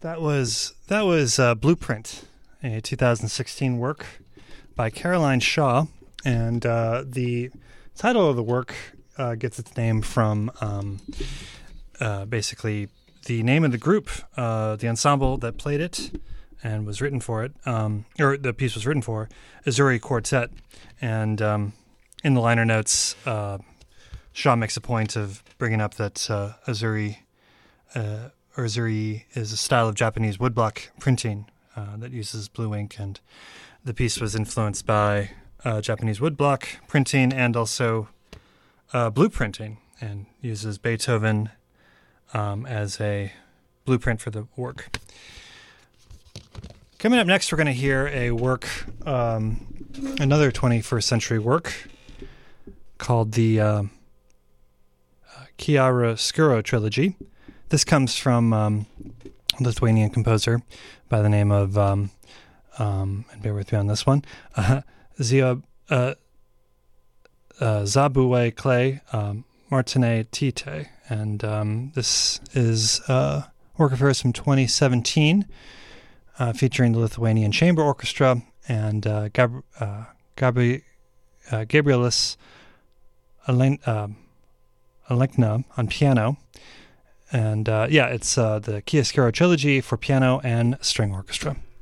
That was Blueprint, a 2016 work by Caroline Shaw, and the title of the work gets its name from basically the name of the group, the ensemble that played it and was written for it, or the piece was written for, Azzurri Quartet. And in the liner notes, Shaw makes a point of bringing up that Azzurri is a style of Japanese woodblock printing that uses blue ink, and the piece was influenced by Japanese woodblock printing and also blue printing, and uses Beethoven as a blueprint for the work. Coming up next, we're going to hear a work, another 21st century work called the Chiaroscuro Trilogy. This comes from a Lithuanian composer by the name of, and bear with me on this one, Zabue Clay Martine Tite. And this is a work of hers from 2017, featuring the Lithuanian Chamber Orchestra and Gabrielis Alenkna on piano. And it's the Chiaroscuro Trilogy for piano and string orchestra.